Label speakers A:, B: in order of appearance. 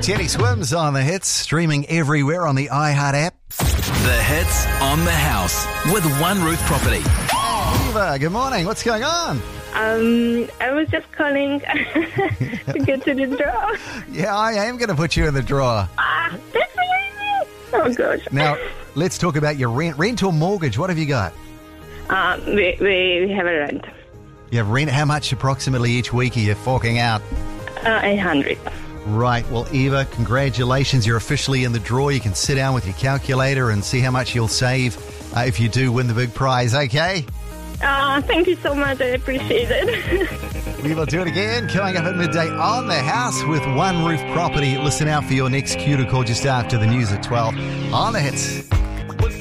A: Teddy Swims on the hits, streaming everywhere on the iHeart app.
B: The hits on the house with One Roof Property.
A: Eva, good morning. What's going on?
C: I was just calling to get to the draw.
A: Yeah, I am going to put you in the draw.
C: That's amazing. Oh, gosh.
A: Now, let's talk about your rent or mortgage. What have you got?
C: We have a rent.
A: You have rent. How much approximately each week are you forking out?
C: 800.
A: Right. Well, Eva, congratulations. You're officially in the draw. You can sit down with your calculator and see how much you'll save if you do win the big prize, okay?
C: Thank you so much. I appreciate it.
A: We will do it again. Coming up at midday on the house with One Roof Property. Listen out for your next cue to call just after the news at 12 on the hits.